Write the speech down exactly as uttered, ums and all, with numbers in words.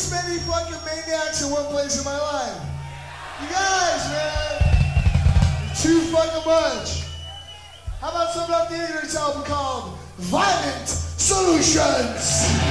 this many fucking maniacs in one place in my life. You guys, man. You're too fucking much. How about something off the Ignorance album called Violent Solutions?